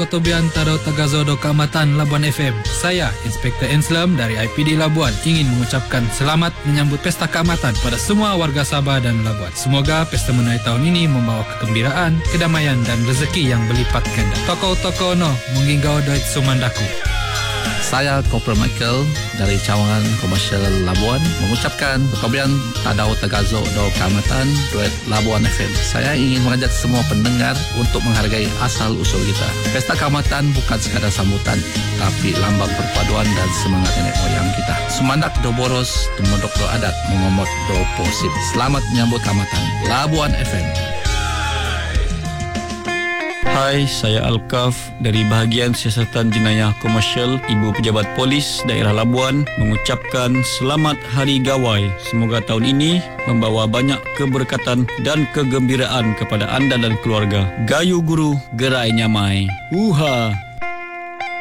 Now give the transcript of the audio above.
Kotobian Tadau Tagazo do Keamatan Labuan FM. Saya, Inspektor Enslam dari IPD Labuan, ingin mengucapkan selamat menyambut Pesta Keamatan pada semua warga Sabah dan Labuan. Semoga pesta menuai tahun ini membawa kegembiraan, kedamaian dan rezeki yang berlipat ganda. Tokoh-tokoh no menginggau doit sumandaku. Saya Corporal Michael dari Cawangan Komersial Labuan mengucapkan Kotobian Tadau Tagazo do Keamatan duet Labuan FM. Saya ingin mengajak semua pendengar untuk menghargai asal-usul kita. Pesta Keamatan bukan sekadar sambutan, tapi lambang perpaduan dan semangat nenek moyang kita. Sumandak do boros, tumodok do adat, mengomot do posip. Selamat menyambut Keamatan. Labuan FM. Hai, saya Alkaf dari Bahagian Siasatan Jenayah Komersial Ibu Pejabat Polis Daerah Labuan mengucapkan Selamat Hari Gawai. Semoga tahun ini membawa banyak keberkatan dan kegembiraan kepada anda dan keluarga. Gayu guru, gerai nyamai. Uha!